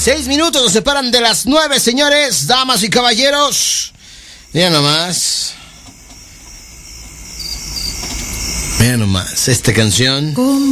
6 minutos nos separan de las 9, señores, damas y caballeros. Mira nomás. Mira nomás, esta canción.